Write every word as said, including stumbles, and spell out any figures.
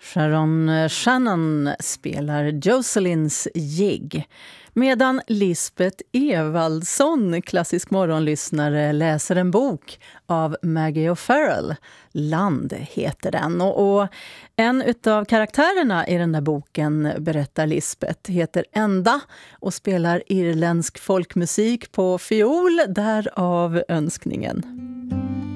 Sharon Shannon spelar Jocelyn's jigg, medan Lisbeth Evaldsson, klassisk morgonlyssnare, läser en bok av Maggie O'Farrell. Land heter den. Och, och en utav karaktärerna i den där boken, berättar Lisbeth, heter Enda och spelar irländsk folkmusik på fiol, därav önskningen.